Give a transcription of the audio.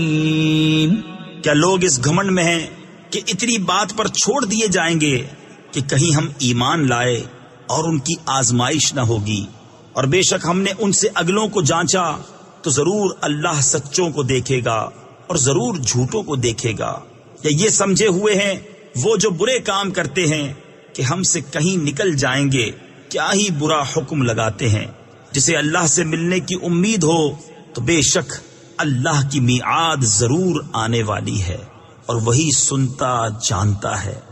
क्या लोग इस घमंड में हैं कि इतनी बात पर छोड़ दिए जाएंगे कि कहीं हम ईमान लाए और उनकी आजमाइश न होगी। और बेशक हमने उनसे अगलों को जांचा तो जरूर अल्लाह सच्चों को देखेगा और जरूर झूठों को देखेगा। या ये समझे हुए हैं वो जो बुरे काम करते हैं कि हमसे कहीं निकल जाएंगे, क्या ही बुरा हुक्म लगाते हैं। जिसे अल्लाह से मिलने की उम्मीद हो तो बेशक अल्लाह की मियाद जरूर आने वाली है और वही सुनता जानता है।